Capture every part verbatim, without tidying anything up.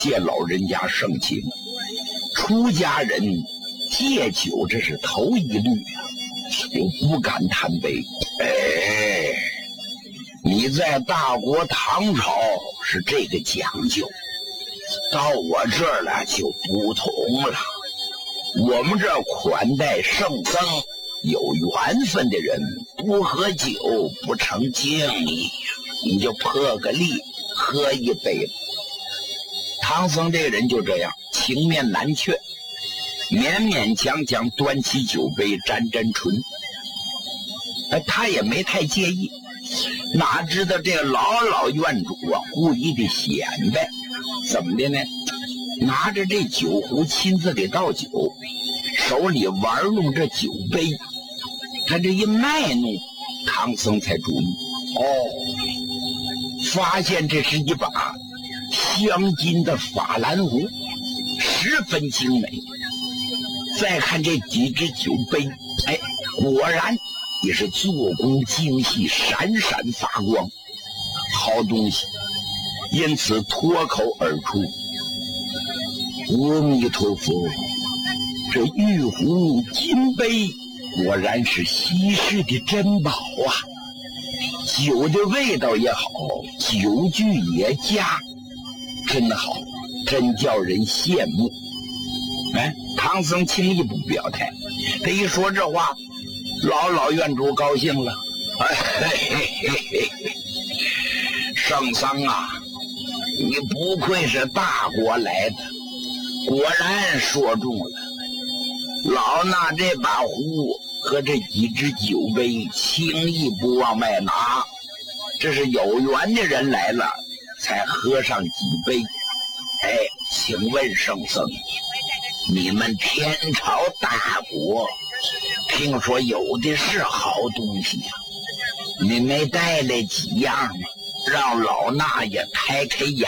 借老人家盛情，出家人戒酒这是头一律啊，我不敢贪杯。哎，你在大国唐朝是这个讲究，到我这儿来就不同了。我们这款待圣僧，有缘分的人不喝酒不成敬意，你就破个例喝一杯。唐僧这个人就这样，情面难却，勉勉强强端起酒杯沾沾唇，哎，他也没太介意。哪知道这老老院主啊，故意的显摆，怎么的呢？拿着这酒壶亲自给倒酒，手里玩弄这酒杯，他这一卖弄，唐僧才注意，哦，发现这是一把镶金的法兰壶，十分精美。再看这几只酒杯，哎，果然也是做工精细，闪闪发光，好东西。因此脱口而出：阿弥陀佛，这玉壶金杯果然是稀世的珍宝啊！酒的味道也好，酒具也佳，真好，真叫人羡慕。哎，唐僧轻易不表态，他一说这话，老老院主高兴了。哎嘿嘿嘿嘿，圣僧啊，你不愧是大国来的，果然说中了。老衲这把壶和这几只酒杯轻易不往外拿，这是有缘的人来了才喝上几杯。哎，请问圣僧，你们天朝大国听说有的是好东西呀、啊，你没带来几样吗？让老衲也开开眼。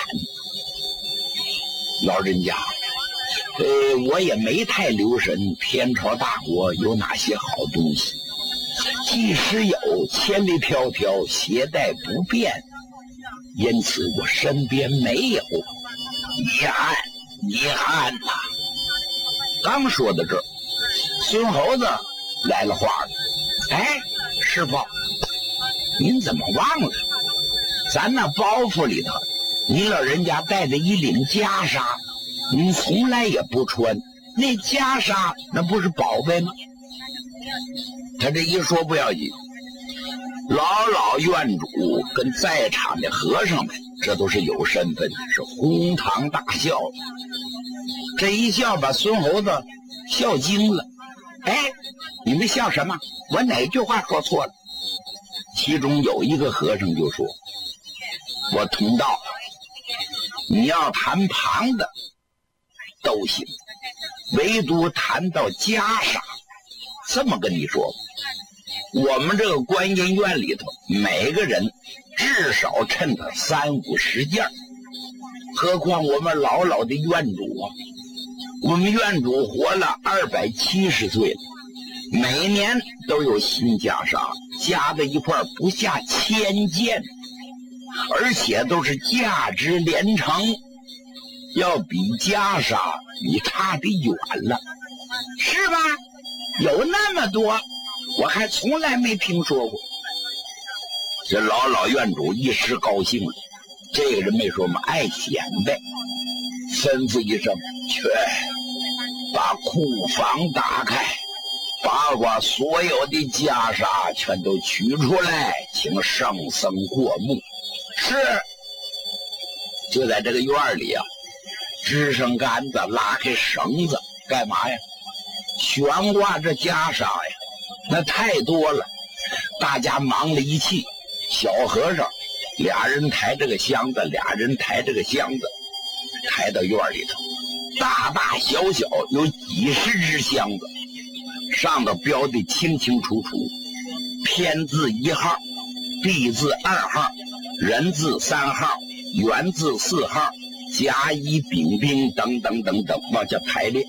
老人家，呃，我也没太留神天朝大国有哪些好东西，即使有，千里迢迢携带不便，因此我身边没有。遗憾，遗憾呐、啊！刚说到这儿，孙猴子来了话了：“哎，师傅，您怎么忘了？咱那包袱里头，您老人家带着一领袈裟，您从来也不穿。那袈裟那不是宝贝吗？”他这一说不要紧，老老院主跟在场的和尚们，这都是有身份的，是哄堂大笑。这一笑把孙猴子笑惊了。哎，你们笑什么？我哪句话说错了？其中有一个和尚就说：“我同道，你要谈旁的都行，唯独谈到袈裟，这么跟你说，我们这个观音院里头，每个人至少趁他三五十件，何况我们老老的院主啊，我们院主活了二百七十岁了，每年都有新袈裟，加在一块不下千件，而且都是价值连城，要比袈裟你差得远了，是吧？有那么多，我还从来没听说过。”这老老院主一时高兴了，这个人没说嘛，爱显摆，吩咐一声：“去，把库房打开，把我所有的袈裟全都取出来，请圣僧过目。”是。就在这个院里啊，支上杆子，拉开绳子，干嘛呀？悬挂这袈裟呀，那太多了，大家忙了一气。小和尚俩人抬这个箱子，俩人抬这个箱子，抬到院里头，大大小小有几十只箱子，上头标的清清楚楚，偏字一号，地字二号，人字三号，圆字四号，甲乙丙丁等等等等，往下排列。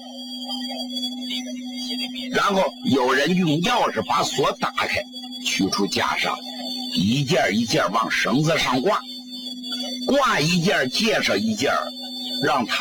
然后有人用钥匙把锁打开，取出袈裟，一件一件往绳子上挂，挂一件介绍一件，让他